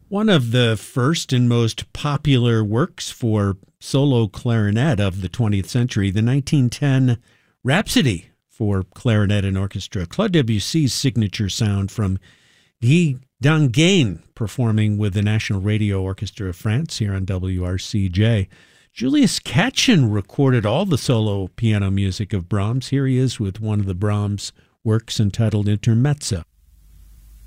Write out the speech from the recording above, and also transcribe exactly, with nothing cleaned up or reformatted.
One of the first and most popular works for solo clarinet of the twentieth century, the nineteen ten Rhapsody for clarinet and orchestra, Claude Debussy's signature sound from Guy Dangain, performing with the National Radio Orchestra of France here on W R C J. Julius Katchen recorded all the solo piano music of Brahms. Here he is with one of the Brahms works entitled Intermezzo.